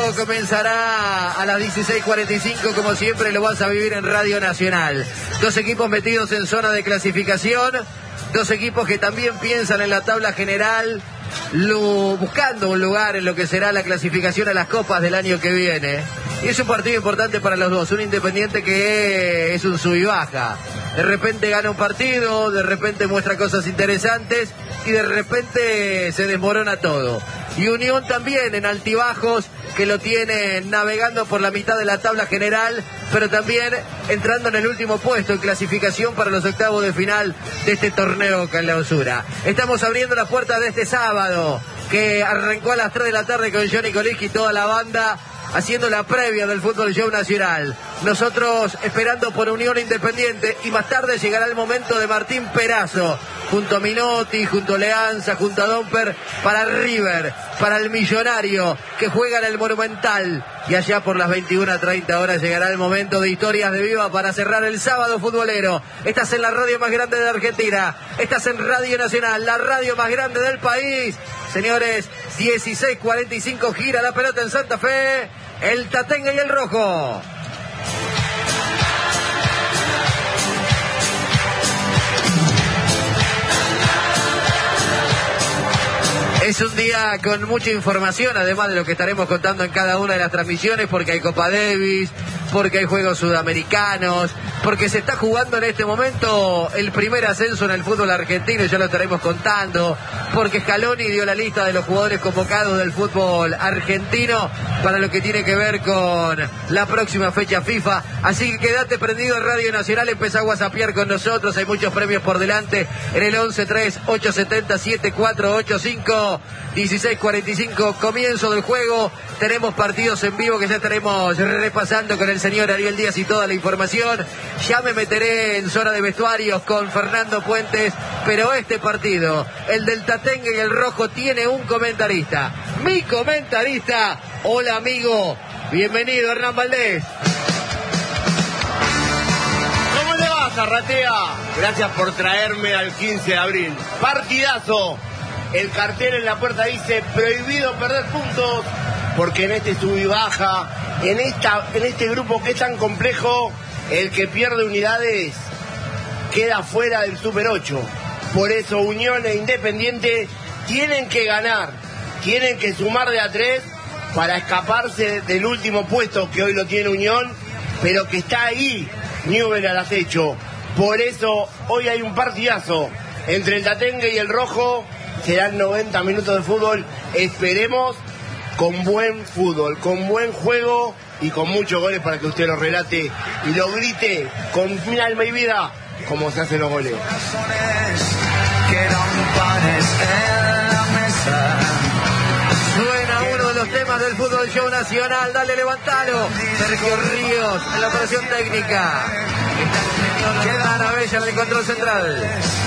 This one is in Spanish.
juego comenzará a las 16:45, como siempre lo vas a vivir en Radio Nacional. Dos equipos metidos en zona de clasificación, dos equipos que también piensan en la tabla general, buscando un lugar en lo que será la clasificación a las copas del año que viene. Y es un partido importante para los dos, un Independiente que es un sub y baja. De repente gana un partido, de repente muestra cosas interesantes y de repente se desmorona todo. Y Unión también en altibajos, que lo tiene navegando por la mitad de la tabla general, pero también entrando en el último puesto en clasificación para los octavos de final de este torneo clausura. Estamos abriendo las puertas de este sábado, que arrancó a las 3 de la tarde con Johnny Coliski y toda la banda, haciendo la previa del Fútbol Show Nacional. Nosotros esperando por Unión Independiente, y más tarde llegará el momento de Martín Perazo, junto a Minotti, junto a Leanza, junto a Domper, para River, para el Millonario, que juega en el Monumental. Y allá por las 21:30 horas llegará el momento de Historias de Viva para cerrar el sábado futbolero. Estás en la radio más grande de Argentina, estás en Radio Nacional, la radio más grande del país. Señores, 16:45, gira la pelota en Santa Fe, el Tatengue y el Rojo. Es un día con mucha información, además de lo que estaremos contando en cada una de las transmisiones, porque hay Copa Davis, porque hay juegos sudamericanos, porque se está jugando en este momento el primer ascenso en el fútbol argentino, y ya lo estaremos contando, porque Scaloni dio la lista de los jugadores convocados del fútbol argentino para lo que tiene que ver con la próxima fecha FIFA. Así que quédate prendido en Radio Nacional, empezá a whatsappear con nosotros, hay muchos premios por delante en el 11-3-870-7485. 16:45, comienzo del juego. Tenemos partidos en vivo que ya estaremos repasando con el señor Ariel Díaz y toda la información. Ya me meteré en zona de vestuarios con Fernando Puentes, pero este partido, el del Tatengue y el Rojo, tiene un comentarista. Mi comentarista. Hola, amigo. Bienvenido, Hernán Valdés. ¿Cómo le va, Zarratea? Gracias por traerme al 15 de abril. Partidazo. El cartel en la puerta dice: prohibido perder puntos, porque en este sub y baja, en este grupo que es tan complejo, el que pierde unidades queda fuera del Super 8. Por eso Unión e Independiente tienen que ganar, tienen que sumar de a 3 para escaparse del último puesto, que hoy lo tiene Unión, pero que está ahí Newell al acecho. Por eso hoy hay un partidazo entre el Tatengue y el Rojo. Serán 90 minutos de fútbol, esperemos, con buen fútbol, con buen juego y con muchos goles para que usted lo relate y lo grite con mi alma y vida como se hacen los goles. Suena uno de los temas del Fútbol Show Nacional, dale, levantalo. Sergio Ríos en la operación técnica. Queda Ana Bella en el control central.